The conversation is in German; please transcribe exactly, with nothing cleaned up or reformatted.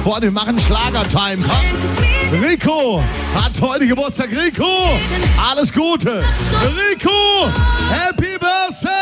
Freunde, wir machen Schlager-Time. Komm. Rico hat heute Geburtstag. Rico, alles Gute. Rico, Happy Birthday.